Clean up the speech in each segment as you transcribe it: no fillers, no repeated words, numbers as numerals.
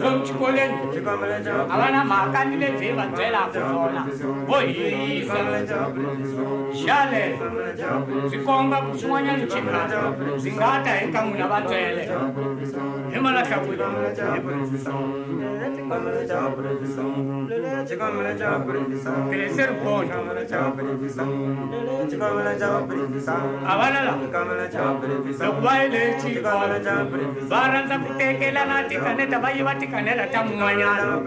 lomchikoleni abana makani lezi bathela kuzona boyisa shale sikomba kushwanya nchika singata enkamuna bathele emala hlabula Crescer ponto abana la lokwaile chiko baranza kutekela nati kaneta bayi batikanela tamwanyana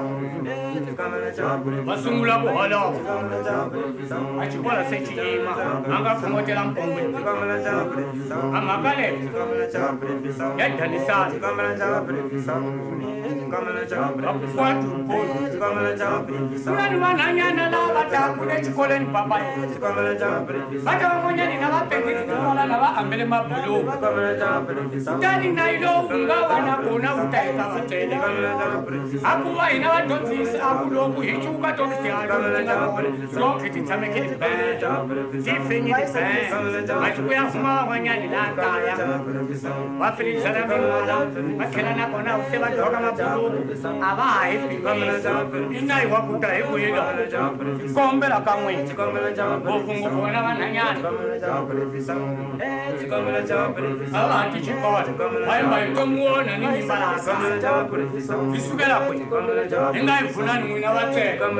basungula buholo achikola sechiyima anga kumotela mpongwe amakale yadhanisana kwatu kuna vananyana lava takule chikoleni papai vata vamonyani navapengekikola navaambele mabhulu tani nailo ungavana kona utaika vatele akuva hina vadyondzisi akuloku hi cuka tokitialoke titshamekeli ben tifenyili ben matikuya huma van'wanyani la kaya va filisana vimala va tlhela na kona se va dyoka mabhulu a va ha hi fikisa i nayi wa kuta hi kwila kombela ka n'wina ngopfungopfu wena vanhanyani a va hati xikolo va yimba hi tomuwona ni yimba laha kaya hi sukela kwi hi nga hi pfunani n'wina va teka